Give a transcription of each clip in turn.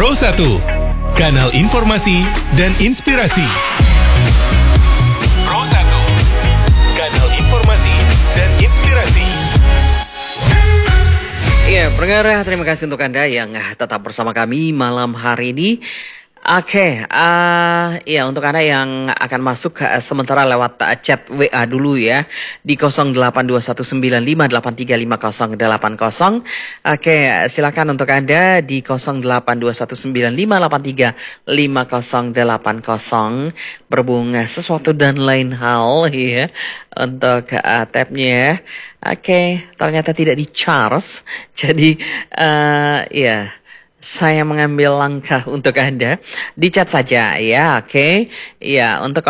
Pro 1, kanal informasi dan inspirasi. Pro 1, kanal informasi dan inspirasi. Ya, pendengar, terima kasih untuk Anda yang tetap bersama kami malam hari ini. Oke, ya untuk Anda yang akan masuk sementara lewat chat WA dulu ya di 082195835080. Oke, silakan untuk Anda di 082195835080 berhubung sesuatu dan lain hal ya untuk tabnya. Oke, ternyata tidak di charge. Jadi ya, saya mengambil langkah untuk Anda. Di chat saja ya, oke. Ya, untuk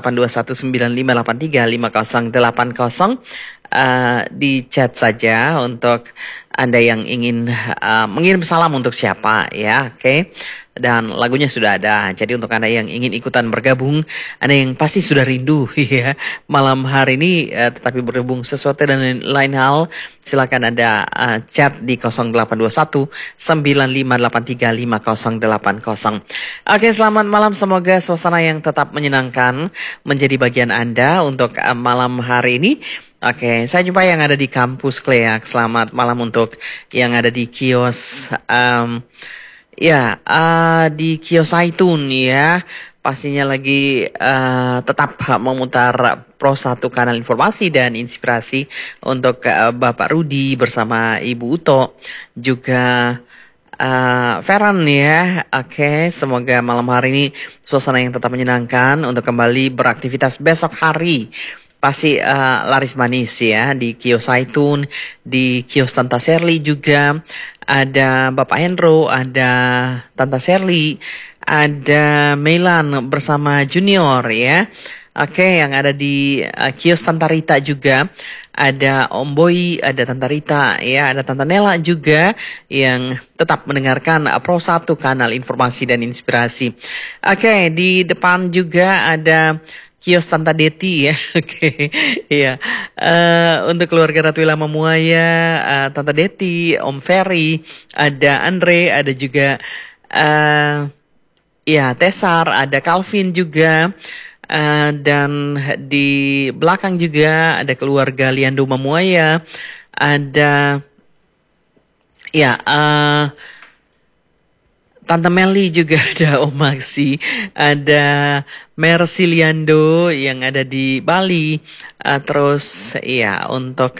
082195835080. Di chat saja untuk Anda yang ingin mengirim salam untuk siapa ya, oke. Dan lagunya sudah ada. Jadi untuk Anda yang ingin ikutan bergabung, Anda yang pasti sudah rindu ya malam hari ini tetapi berhubung sesuatu dan lain hal, silakan Anda chat di 082195835080. Oke, selamat malam, semoga suasana yang tetap menyenangkan menjadi bagian Anda untuk malam hari ini. Oke, saya jumpa yang ada di kampus Kleak. Selamat malam untuk yang ada di kios di kios Zaitun ya. Pastinya lagi tetap memutar Pro 1 kanal informasi dan inspirasi untuk Bapak Rudi bersama Ibu Uto juga Feran ya. Oke, semoga malam hari ini suasana yang tetap menyenangkan untuk kembali beraktivitas besok hari. Pasti laris manis ya di kios Zaitun, di kios Tante Sherly juga. Ada Bapak Hendro, ada Tante Sherly, ada Melan bersama Junior ya. Oke, yang ada di kios Tante Rita juga. Ada Om Boy, ada Tante Rita ya, ada Tante Nela juga yang tetap mendengarkan Pro 1 kanal informasi dan inspirasi. Oke, di depan juga ada kios Tante Deti ya. Oke, iya. Untuk keluarga Ratu Ilham Muaya, Tante Deti, Om Ferry, ada Andre, ada juga Tesar, ada Calvin juga. Dan di belakang juga ada keluarga Liando Mamuaya, ada Tante Meli juga, ada Om Maxi, ada Mercy Liando yang ada di Bali, terus untuk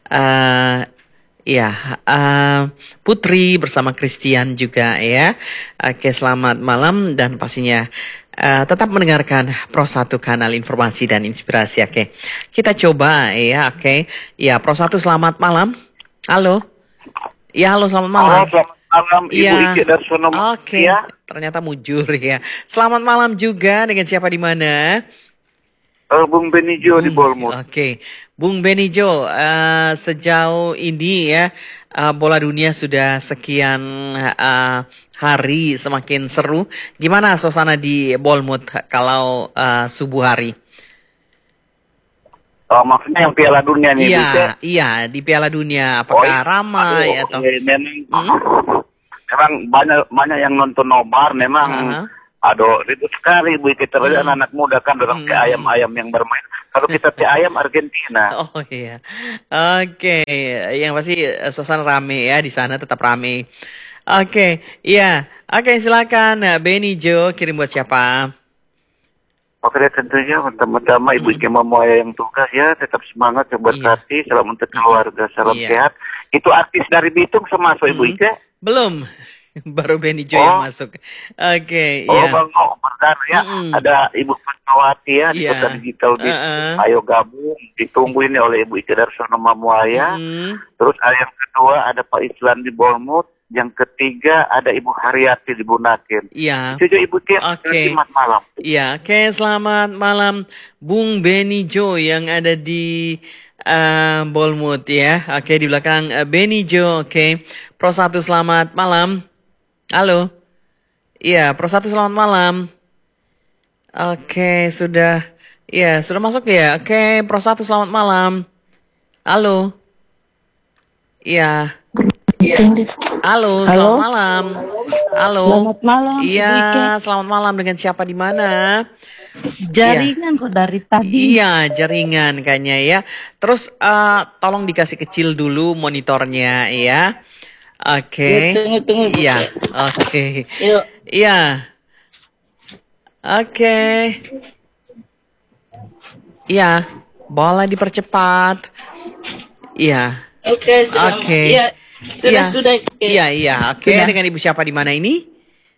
Putri bersama Christian juga ya. Oke, selamat malam dan pastinya tetap mendengarkan Pro 1 kanal informasi dan inspirasi. Oke, kita coba ya. Oke, ya Pro 1 selamat malam. Halo. Ya, halo, selamat malam. Halo, selamat malam Ibu Ike Darsono. Oke, ternyata mujur ya. Selamat malam juga, dengan siapa di mana? Bung Benijo di Bolmut. Oke, Bung Benijo, sejauh ini ya bola dunia sudah sekian hari semakin seru. Gimana suasana di Bolmut kalau subuh hari? Maksudnya yang Piala Dunia nih. Iya, di Piala Dunia apakah ramai atau? Memang banyak yang nonton nobar, memang ribut sekali Bu Ike, terlihat anak muda kan dalam kayak ayam-ayam yang bermain. Kalau kita ayam Argentina. Oh iya, oke, yang pasti suasana rame ya di sana, tetap rame. Oke, iya, oke, silakan Benijo, kirim buat siapa? Oke, tentunya pertama-tama Ibu Ike Mamuaya yang tugas ya, tetap semangat, coba hati, salam untuk keluarga, salam sehat. Itu artis dari Bitung semasuk Ibu Ike? Belum, baru Benijo yang masuk. Oke, Bang, bentar ya, ada Ibu Fatmawati ya, di Kota Digital Bitung. Ayo gabung, ditunggu ini oleh Ibu Ike Darsono Mamuaya. Terus yang kedua ada Pak Islan di Bolmut. Yang ketiga ada Ibu Haryati di Bunaken. Iya. Itu Ibu Tia. Selamat malam. Iya, oke, selamat malam Bung Benijo yang ada di Bolmut ya. Oke, di belakang Benijo. Oke, Pro 1 selamat malam. Halo. Iya, Pro 1 selamat malam. Oke, sudah masuk ya. Oke, Pro 1 selamat malam. Halo. Iya. Halo, selamat malam. Halo. Selamat malam, Ibu Iya, Ike. selamat malam, dengan siapa di mana? Jaringan kok dari tadi. Iya, jaringan kayaknya ya. Terus tolong dikasih kecil dulu monitornya ya. Oke. Ya, tunggu. Iya, oke. Yuk. Iya. Oke. Iya, boleh dipercepat. Iya. Oke, sudah. Oke. Iya, sudah. Iya. Oke, Sudah. dengan Ibu siapa di mana ini?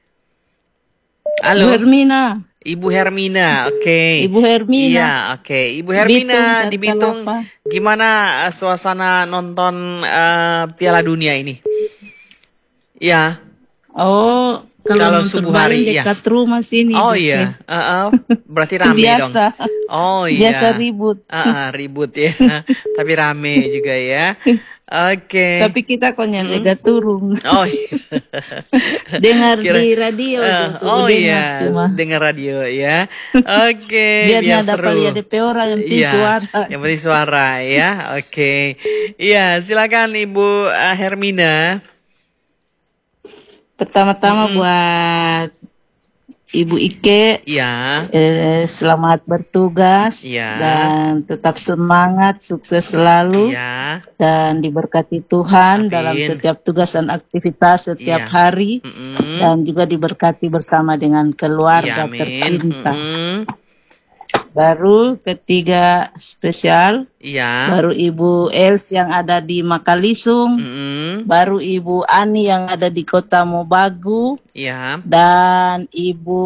Bu Halo. Hermina. Ibu Hermina, oke. Ibu Hermina. Iya, oke. Ibu Hermina Bitung, di Bitung, Kalapa. gimana suasana nonton Piala Dunia ini? Iya. Oh, Kalau kalau nonton subuh bareng hari, iya. dekat rumah sini. Oh Bu iya, Ike. berarti rame Biasa. dong. Oh iya. Biasa ribut. Ribut ya, tapi rame juga ya. Oke. Tapi kita kok nyampe turun. Oh iya. Dengar di radio. Oh dengar, iya, cuma. dengar radio ya. Oke, Biar biar nggak seru. dapat DP orang yang penting Iya, suara. yang penting suara ya. Oke. Iya, silakan Ibu Hermina. Pertama-tama buat Ibu Ike, Iya. selamat bertugas Iya. dan tetap semangat, sukses selalu Iya. dan diberkati Tuhan Amin. dalam setiap tugas dan aktivitas setiap Iya. hari Mm-mm. dan juga diberkati bersama dengan keluarga Iya, amin. tercinta. Mm-mm. Baru ketiga spesial, Iya. baru Ibu Els yang ada di Makalisung, Mm-mm. baru Ibu Ani yang ada di Kota Mobagu, Iya. dan Ibu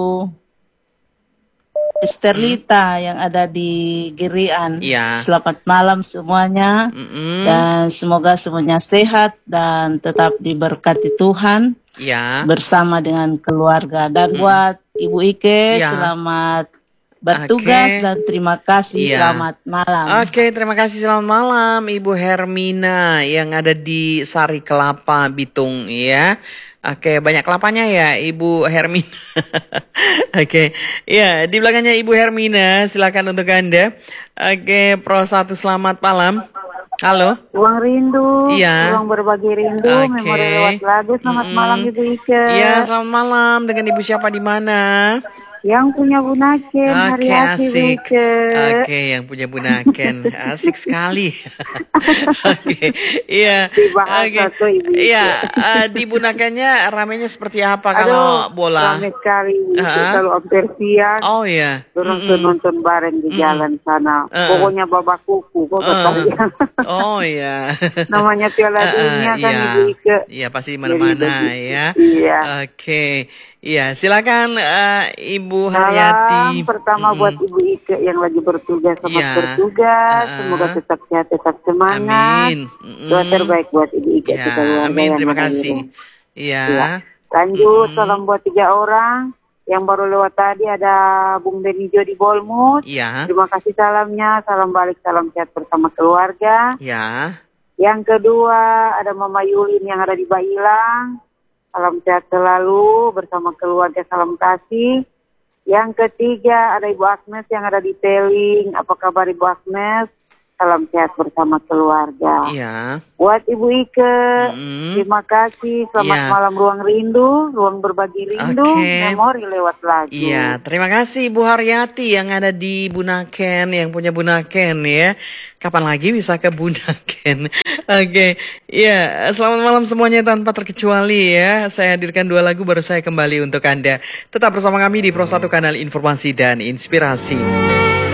Esterlita yang ada di Girian. Iya. Selamat malam semuanya Mm-mm. dan semoga semuanya sehat dan tetap diberkati Tuhan Iya. bersama dengan keluarga. Dan buat Ibu Ike, Iya. selamat bertugas Oke. dan terima kasih. Iya. Selamat malam. Oke, terima kasih, selamat malam Ibu Hermina yang ada di Sari Kelapa, Bitung ya. Oke, banyak kelapanya ya Ibu Hermina. Oke, ya di belakangnya Ibu Hermina, silakan untuk Anda. Oke, Pro 1 selamat malam. Halo. Ruang rindu, Iya. ruang berbagi rindu, Oke. memori lewat lagu. Selamat malam Ibu Ike. Iya, selamat malam, dengan Ibu siapa di mana? Yang punya Bunaken, hari Oke, Ibu asik. Ike. Oke, yang punya Bunaken, asik sekali. Oke, iya. Dibahas Oke, satu, Ibu Ike. iya. Di Bunakennya ramenya seperti apa kalau bola? Ramai sekali Ibu Ike. Ah. Kalau hampir siang, Oh iya. nonton bareng di jalan sana. Pokoknya babak kuku, kok kalian. Oh iya. Namanya Piala Dunia kan Iya. Ibu Ike. Iya, pasti di mana-mana Jadi, ya. Iya. Oke. Iya, silakan Ibu Salam Haryati. pertama buat Ibu Ike yang lagi bertugas, selamat Iya. bertugas. Semoga tetap sehat, tetap semangat. Amin. Doa terbaik buat Ibu Ike. Ya, keluarga amin. yang Terima ada di kasih. rumah. Iya. Ya. Lanjut, salam buat 3 orang. Yang baru lewat tadi ada Bung Benijo di Bolmut. Iya. Terima kasih salamnya. Salam balik, salam sehat bersama keluarga. Ya. Yang kedua ada Mama Yulin yang ada di Bailang. Salam sehat selalu bersama keluarga, salam kasih. Yang ketiga ada Ibu Agnes yang ada di Teling. Apa kabar Ibu Agnes? Salam sehat bersama keluarga. Iya. Buat Ibu Ike, terima kasih. Selamat Iya. malam ruang rindu, ruang berbagi rindu, Oke. memori lewat lagu. Iya, terima kasih Bu Haryati yang ada di Bunaken, yang punya Bunaken ya. Kapan lagi bisa ke Bunaken? Oke, iya, selamat malam semuanya tanpa terkecuali ya. Saya hadirkan 2 lagu baru saya kembali untuk Anda. Tetap bersama kami di Pro 1 Kanal Informasi dan Inspirasi.